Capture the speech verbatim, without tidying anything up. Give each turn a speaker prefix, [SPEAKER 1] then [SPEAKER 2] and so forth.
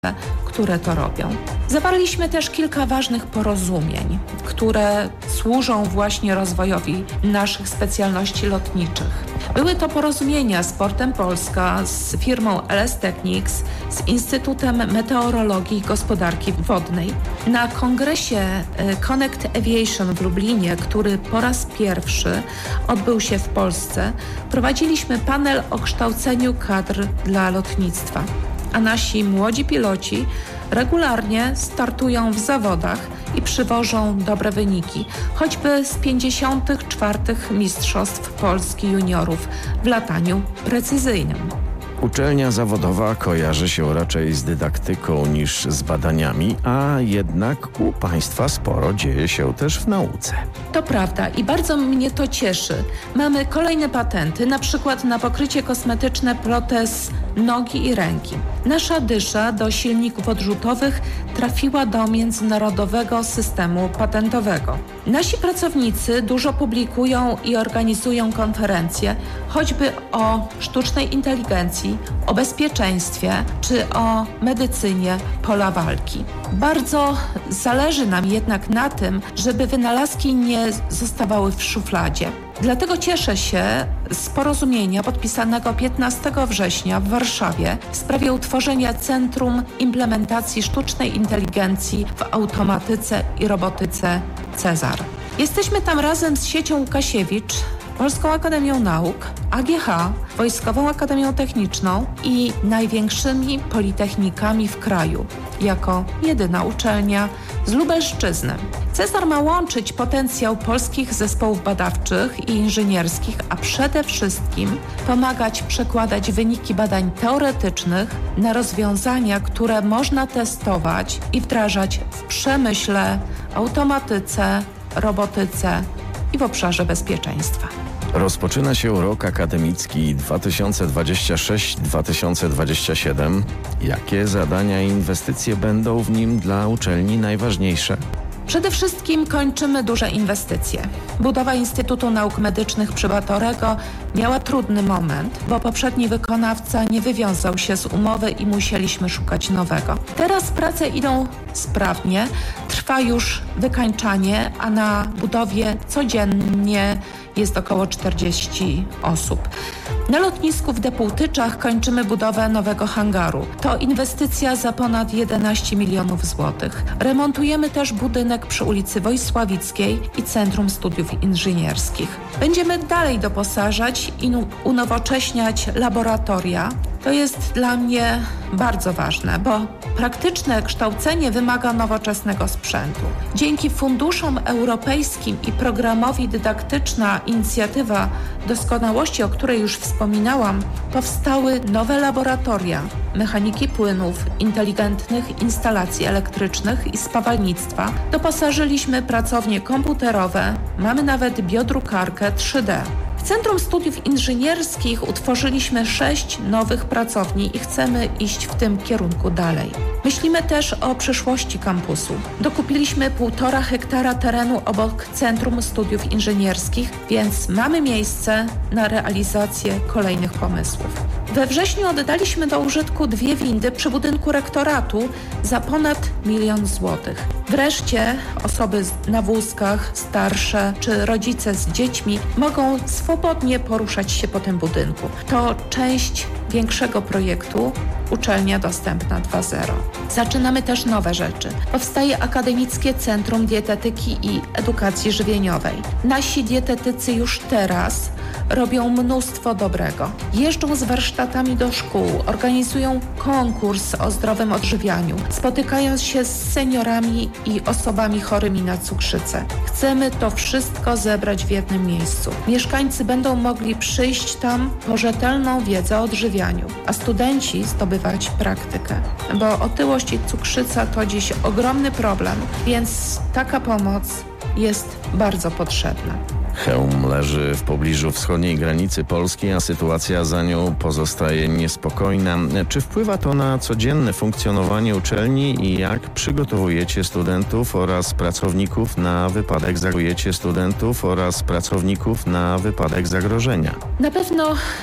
[SPEAKER 1] które to robią. Zawarliśmy też kilka ważnych porozumień, które służą właśnie rozwojowi naszych specjalności lotniczych. Były to porozumienia z Portem Polska, z firmą L S Technics, z Instytutem Meteorologii i Gospodarki Wodnej. Na kongresie Connect Aviation w Lublinie, który po raz pierwszy odbył się w Polsce, prowadziliśmy panel o kształceniu kadr dla lotnictwa, a nasi młodzi piloci regularnie startują w zawodach i przywożą dobre wyniki, choćby z pięćdziesiątych czwartych Mistrzostw Polski Juniorów w lataniu precyzyjnym.
[SPEAKER 2] Uczelnia zawodowa kojarzy się raczej z dydaktyką niż z badaniami, a jednak u Państwa sporo dzieje się też w nauce.
[SPEAKER 1] To prawda i bardzo mnie to cieszy. Mamy kolejne patenty, na przykład na pokrycie kosmetyczne protez nogi i ręki. Nasza dysza do silników odrzutowych trafiła do międzynarodowego systemu patentowego. Nasi pracownicy dużo publikują i organizują konferencje, choćby o sztucznej inteligencji, o bezpieczeństwie czy o medycynie pola walki. Bardzo zależy nam jednak na tym, żeby wynalazki nie zostawały w szufladzie. Dlatego cieszę się z porozumienia podpisanego piętnastego września w Warszawie w sprawie utworzenia Centrum Implementacji Sztucznej Inteligencji w Automatyce i Robotyce Cezar. Jesteśmy tam razem z siecią Łukasiewicz, Polską Akademią Nauk, A G H, Wojskową Akademią Techniczną i największymi politechnikami w kraju, jako jedyna uczelnia z Lubelszczyzny. Cezar ma łączyć potencjał polskich zespołów badawczych i inżynierskich, a przede wszystkim pomagać przekładać wyniki badań teoretycznych na rozwiązania, które można testować i wdrażać w przemyśle, automatyce, robotyce i w obszarze bezpieczeństwa.
[SPEAKER 2] Rozpoczyna się rok akademicki dwa tysiące dwudziesty szósty dwa tysiące dwudziesty siódmy. Jakie zadania i inwestycje będą w nim dla uczelni najważniejsze?
[SPEAKER 1] Przede wszystkim kończymy duże inwestycje. Budowa Instytutu Nauk Medycznych przy Batorego miała trudny moment, bo poprzedni wykonawca nie wywiązał się z umowy i musieliśmy szukać nowego. Teraz prace idą sprawnie, trwa już wykańczanie, a na budowie codziennie jest około czterdzieści osób. Na lotnisku w Depułtyczach kończymy budowę nowego hangaru. To inwestycja za ponad jedenaście milionów złotych. Remontujemy też budynek przy ulicy Wojsławickiej i Centrum Studiów Inżynierskich. Będziemy dalej doposażać i unowocześniać laboratoria. To jest dla mnie bardzo ważne, bo praktyczne kształcenie wymaga nowoczesnego sprzętu. Dzięki funduszom europejskim i programowi Dydaktyczna Inicjatywa Doskonałości, o której już wspominałam, powstały nowe laboratoria mechaniki płynów, inteligentnych instalacji elektrycznych i spawalnictwa. Doposażyliśmy pracownie komputerowe, mamy nawet biodrukarkę trzy D. W Centrum Studiów Inżynierskich utworzyliśmy sześć nowych pracowni i chcemy iść w tym kierunku dalej. Myślimy też o przyszłości kampusu. Dokupiliśmy półtora hektara terenu obok Centrum Studiów Inżynierskich, więc mamy miejsce na realizację kolejnych pomysłów. We wrześniu oddaliśmy do użytku dwie windy przy budynku rektoratu za ponad milion złotych. Wreszcie osoby na wózkach, starsze czy rodzice z dziećmi mogą swobodnie poruszać się po tym budynku. To część większego projektu Uczelnia Dostępna dwa zero. Zaczynamy też nowe rzeczy. Powstaje Akademickie Centrum Dietetyki i Edukacji Żywieniowej. Nasi dietetycy już teraz robią mnóstwo dobrego. Jeżdżą z warsztatami do szkół, organizują konkurs o zdrowym odżywianiu, spotykają się z seniorami i osobami chorymi na cukrzycę. Chcemy to wszystko zebrać w jednym miejscu. Mieszkańcy będą mogli przyjść tam po rzetelną wiedzę o odżywianiu, a studenci zdobywać praktykę. Bo otyłość i cukrzyca to dziś ogromny problem, więc taka pomoc jest bardzo potrzebna.
[SPEAKER 2] Chełm leży w pobliżu wschodniej granicy Polski, a sytuacja za nią pozostaje niespokojna. Czy wpływa to na codzienne funkcjonowanie uczelni i jak przygotowujecie studentów oraz pracowników na wypadek zagrożenia studentów oraz pracowników na wypadek zagrożenia?
[SPEAKER 1] Na pewno